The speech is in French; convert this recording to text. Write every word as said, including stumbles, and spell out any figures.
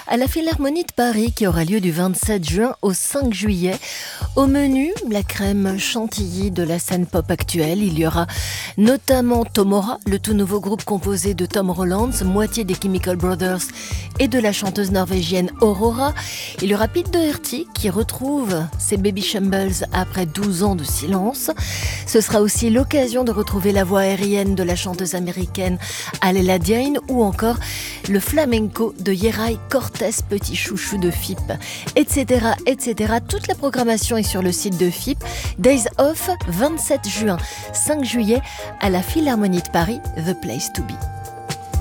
à la Philharmonie de Paris qui aura lieu du vingt-sept juin au cinq juillet. Au menu, la crème chantilly de la scène pop actuelle. Il y aura notamment Tomora, le tout nouveau groupe composé de Tom Rollins, moitié des Chemical Brothers et de la chanteuse norvégienne Aurora. Il y aura Pete Doherty qui retrouve ses Baby Shambles après douze ans de silence. Ce sera aussi l'occasion de retrouver la voix aérienne de la chanteuse américaine Alela Diane ou encore le flamenco de Yeray Cortés, petit chouchou de F I P, et cetera, et cetera. Toute la programmation est sur le site de F I P. Days Off, vingt-sept juin, cinq juillet, à la Philharmonie de Paris, The Place to Be.